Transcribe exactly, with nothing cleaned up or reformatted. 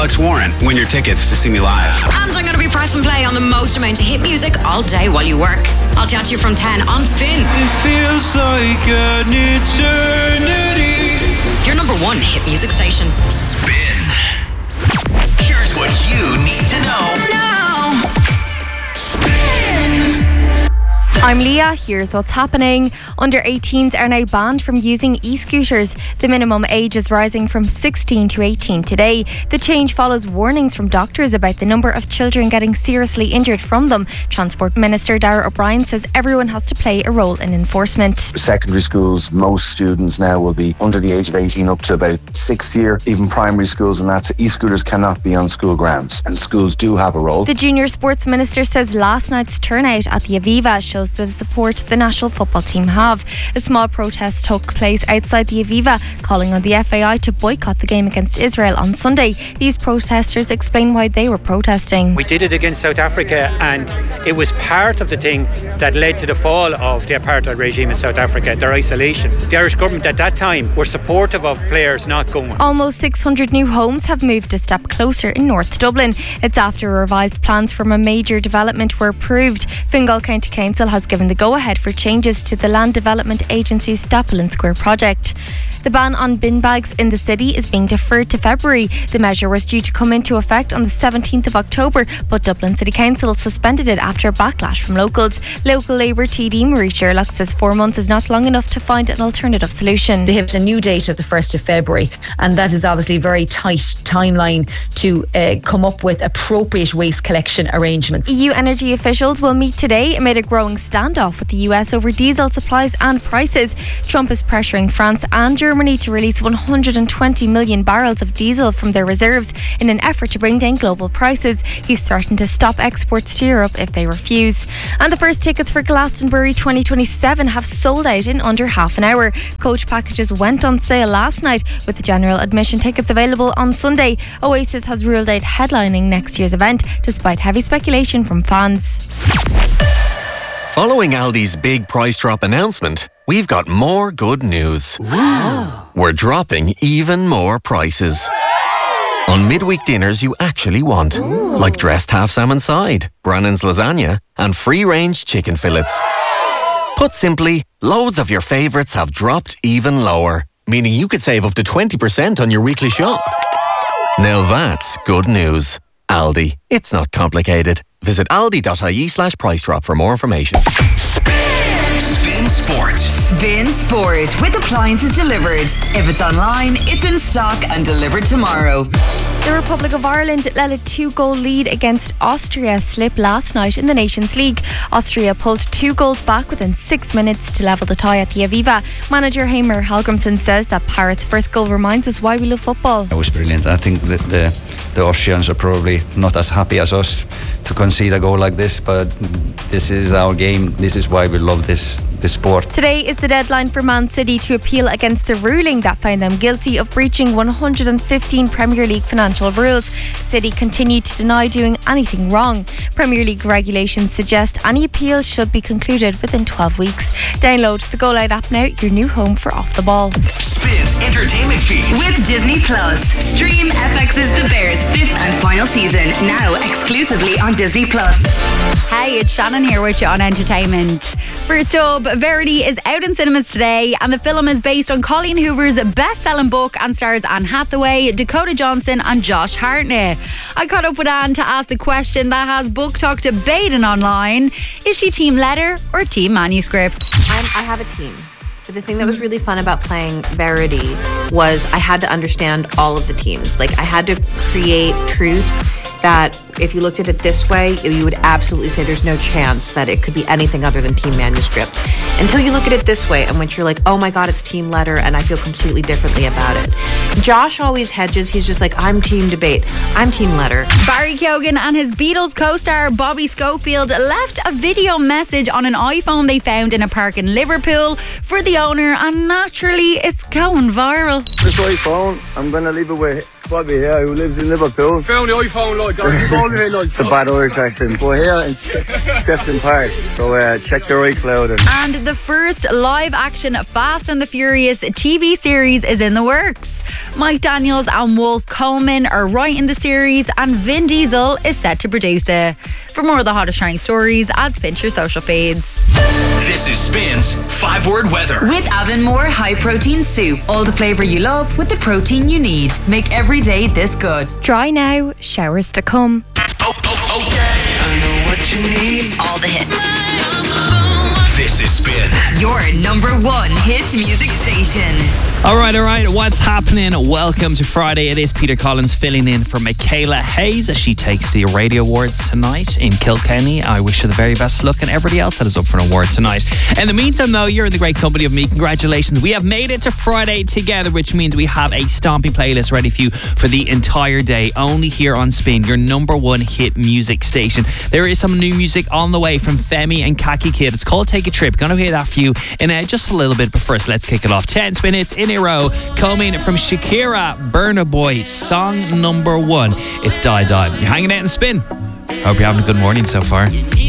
Alex Warren. Win your tickets to see me live. And I'm going to be press and play on the most amount of hit music all day while you work. I'll chat to you from ten on Spin. It feels like an eternity. Your number one hit music station. Spin. Here's what you need to know now. Spin. I'm Leah, here's what's happening. Under eighteens are now banned from using e-scooters. The minimum age is rising from sixteen to eighteen today. The change follows warnings from doctors about the number of children getting seriously injured from them. Transport Minister Darragh O'Brien says everyone has to play a role in enforcement. Secondary schools, most students now will be under the age of eighteen up to about sixth year, even primary schools, and that's e-scooters cannot be on school grounds, and schools do have a role. The Junior Sports Minister says last night's turnout at the Aviva shows the support the national football team have. A small protest took place outside the Aviva, calling on the F A I to boycott the game against Israel on Sunday. These protesters explain why they were protesting. We did it against South Africa, and it was part of the thing that led to the fall of the apartheid regime in South Africa, their isolation. The Irish government at that time were supportive of players not going. Almost six hundred new homes have moved a step closer in North Dublin. It's after revised plans from a major development were approved. Fingal County Council has given the go-ahead for changes to the Land Development Agency's Stapleton Square project. The ban on bin bags in the city is being deferred to February. The measure was due to come into effect on the seventeenth of October, but Dublin City Council suspended it after a backlash from locals. Local Labour T D Marie Sherlock says four months is not long enough to find an alternative solution. They have a new date of the first of February, and that is obviously a very tight timeline to uh, come up with appropriate waste collection arrangements. E U energy officials will meet today amid a growing standoff with the U S over diesel supplies and prices. Trump is pressuring France and Germany to release one hundred twenty million barrels of diesel from their reserves in an effort to bring down global prices. He's threatened to stop exports to Europe if they refuse. And the first tickets for Glastonbury twenty twenty-seven have sold out in under half an hour. Coach packages went on sale last night, with the general admission tickets available on Sunday. Oasis has ruled out headlining next year's event, despite heavy speculation from fans. Following Aldi's big price drop announcement, we've got more good news. Wow. We're dropping even more prices on midweek dinners you actually want. Ooh. Like dressed half salmon side, Brannan's lasagna, and free-range chicken fillets. Put simply, loads of your favourites have dropped even lower, meaning you could save up to twenty percent on your weekly shop. Now that's good news. Aldi. It's not complicated. Visit aldi.ie slash price drop for more information. Spin Sport. Spin Sport with appliances delivered. If it's online, it's in stock and delivered tomorrow. The Republic of Ireland let a two-goal lead against Austria slip last night in the Nations League. Austria pulled two goals back within six minutes to level the tie at the Aviva. Manager Heimer Hallgrimsson says that Parrott's first goal reminds us why we love football. It was brilliant. I think that the, the Austrians are probably not as happy as us to concede a goal like this, but this is our game. This is why we love this, this sport. Today is the deadline for Man City to appeal against the ruling that found them guilty of breaching one hundred fifteen Premier League financial rules. City continued to deny doing anything wrong. Premier League regulations suggest any appeal should be concluded within twelve weeks. Download the Go Loud app now, your new home for Off the Ball. Spin's entertainment feed with Disney Plus. Stream F X's The Bears fifth and final season now exclusively on Disney Plus. Hey, it's Shannon here with you on entertainment. First up, Verity is out in cinemas today, and the film is based on Colleen Hoover's best-selling book and stars Anne Hathaway, Dakota Johnson and Josh Hartnett. I caught up with Anne to ask the question that has book talk debating online. Is she team letter or team manuscript? I'm, I have a team. But the thing that was really fun about playing Verity was I had to understand all of the teams. Like, I had to create truth that if you looked at it this way, you would absolutely say there's no chance that it could be anything other than team manuscript. Until you look at it this way, and once you're like, oh my God, it's team letter, and I feel completely differently about it. Josh always hedges. He's just like, I'm team debate. I'm team letter. Barry Keoghan and his Beatles co-star Bobby Schofield left a video message on an iPhone they found in a park in Liverpool for the owner, and naturally it's going viral. This iPhone, I'm going to leave it with Bobby here, who lives in Liverpool. Found the iPhone, like, got It's a bad Irish accent. But here in Sefton Park, so uh, check your iCloud. And And the first live-action Fast and the Furious T V series is in the works. Mike Daniels and Wolf Coleman are writing the series, and Vin Diesel is set to produce it. For more of the hottest trending stories, add Spin to your social feeds. This is Spin's five-word weather. With Avonmore High Protein Soup. All the flavour you love with the protein you need. Make every day this good. Dry now, showers to come. Oh, oh, okay. I know what you need. All the hits. This is Spin. Your number one hit music station. All right, all right. What's happening? Welcome to Friday. It is Peter Collins filling in for Michaela Hayes as she takes the Radio Awards tonight in Kilkenny. I wish her the very best luck and everybody else that is up for an award tonight. In the meantime, though, you're in the great company of me. Congratulations. We have made it to Friday together, which means we have a stomping playlist ready for you for the entire day. Only here on Spin, your number one hit music station. There is some new music on the way from Femi and Kaki Kid. It's called Take a Trip. Gonna hear that for you in uh, just a little bit, but first let's kick it off. ten minutes in a row coming from Shakira, Burna Boy, song number one. It's Die Die. You're hanging out in Spin. Hope you're having a good morning so far.